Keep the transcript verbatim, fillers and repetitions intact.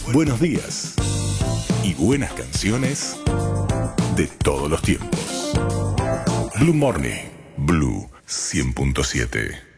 buenos días y buenas canciones de todos los tiempos. Blue Morning, Blue cien punto siete.